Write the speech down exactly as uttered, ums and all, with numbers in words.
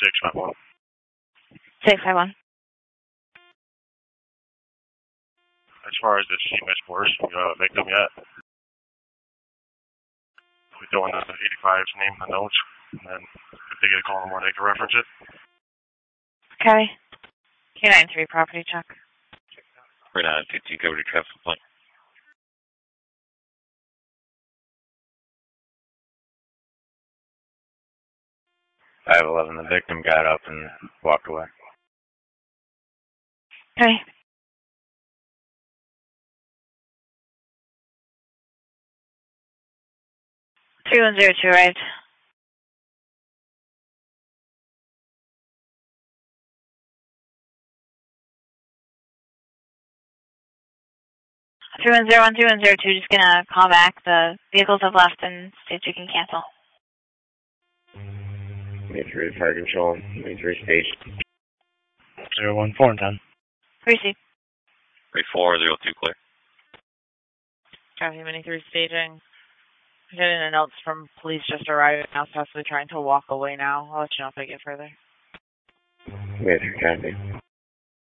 six five one. six five one. As far as the C M S force, we uh, victim yet. We throw in the eighty-five's name in the notes, and then if they get a call in the morning, they can reference it. Okay. K nine three property check. We're not fifty cover to traffic point. five eleven, the victim got up and walked away. Okay. three one zero two arrived. three one zero one, three one zero two, just gonna call back. The vehicles have left and states you can cancel. Major fire control, major stage. zero one four and ten. Receive. three four zero two clear. Traffic Mini three staging. I'm getting a notes from police just arriving now, possibly trying to walk away now. I'll let you know if I get further. Major copy.